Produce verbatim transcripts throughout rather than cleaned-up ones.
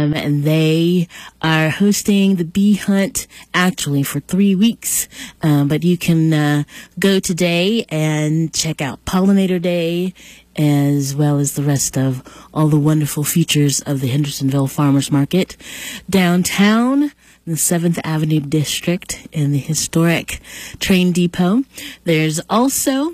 Um, and they are hosting the bee hunt actually for three weeks. Um, but you can uh, go today and check out Pollinator Day, as well as the rest of all the wonderful features of the Hendersonville Farmers Market downtown in the seventh Avenue District in the historic train depot. There's also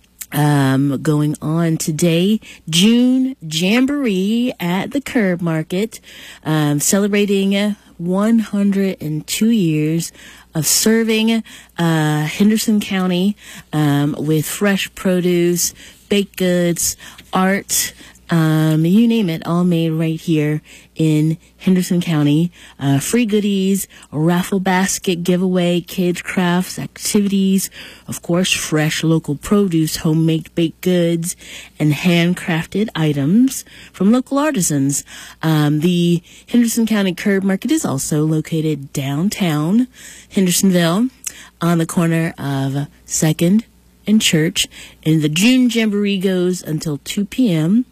Um, going on today, June Jamboree at the Curb Market, um, celebrating uh, one hundred two years of serving uh, Henderson County um, with fresh produce, baked goods, art, um, you name it, all made right here in Henderson County. Uh, free goodies, a raffle basket giveaway, kids crafts, activities, of course, fresh local produce, homemade baked goods, and handcrafted items from local artisans. Um, the Henderson County Curb Market is also located downtown Hendersonville on the corner of second and Church. And the June Jamboree goes until two p.m.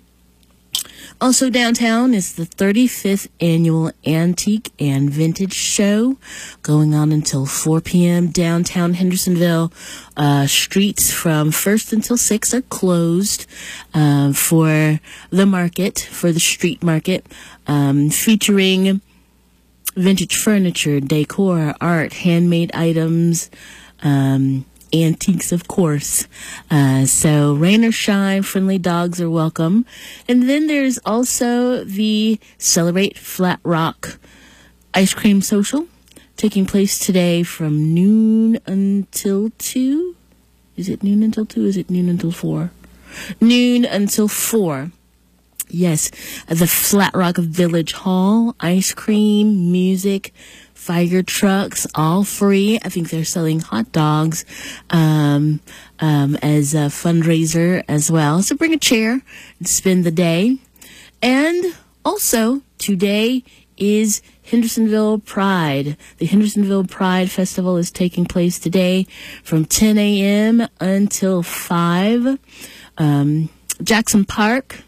Also downtown is the thirty-fifth Annual Antique and Vintage Show, going on until four p.m. Downtown Hendersonville. Uh, streets from first until six are closed uh, for the market, for the street market, um, featuring vintage furniture, decor, art, handmade items, um, antiques, of course. Uh, so rain or shine, friendly dogs are welcome. And then there's also the Celebrate Flat Rock Ice Cream Social, taking place today from noon until two. Is it noon until two? Is it noon until four? Noon until four. Yes, the Flat Rock Village Hall, ice cream, music, fire trucks, all free. I think they're selling hot dogs um, um, as a fundraiser as well. So bring a chair and spend the day. And also, today is Hendersonville Pride. The Hendersonville Pride Festival is taking place today from ten a.m. until five. Um, Jackson Park,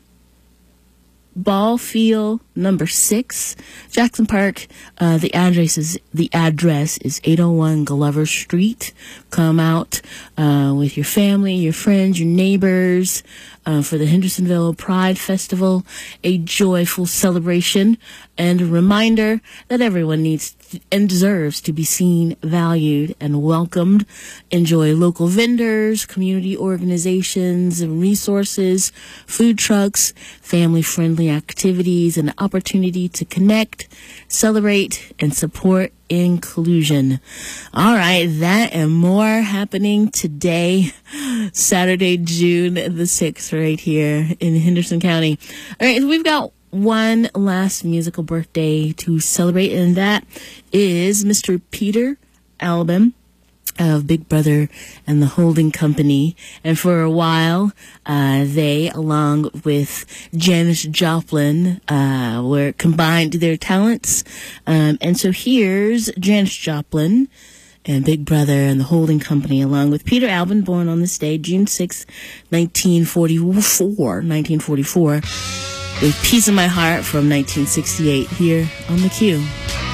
Ball Field number six, Jackson Park. Uh, the address is the address is eight oh one Glover Street. Come out uh, with your family, your friends, your neighbors uh, for the Hendersonville Pride Festival. A joyful celebration and a reminder that everyone needs to, and deserves to be seen, valued, and welcomed. Enjoy local vendors, community organizations, and resources, food trucks, family-friendly activities, and opportunity to connect, celebrate, and support inclusion. All right, that and more happening today, Saturday, June the sixth, right here in Henderson County. All right, we've got one last musical birthday to celebrate, and that is Mister Peter Alban of Big Brother and the Holding Company. And for a while, uh, they, along with Janis Joplin, uh, were combined their talents. Um, and so here's Janis Joplin and Big Brother and the Holding Company, along with Peter Alban, born on this day, June sixth, nineteen forty-four, nineteen forty-four, with Piece of My Heart from nineteen sixty-eight here on the Q.